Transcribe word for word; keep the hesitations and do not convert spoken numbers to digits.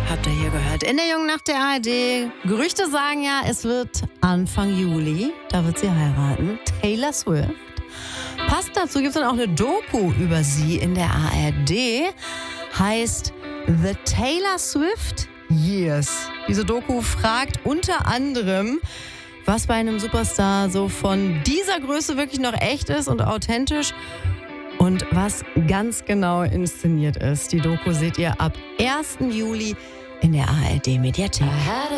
Habt ihr hier gehört? In der Jungen Nacht der A R D. Gerüchte sagen ja, es wird Anfang Juli. Da wird sie heiraten. Taylor Swift. Passt dazu, gibt es dann auch eine Doku über sie in der A R D. Heißt The Taylor Swift Years. Diese Doku fragt unter anderem, was bei einem Superstar so von dieser Größe wirklich noch echt ist und authentisch und was ganz genau inszeniert ist. Die Doku seht ihr ab ersten Juli in der A R D Mediathek.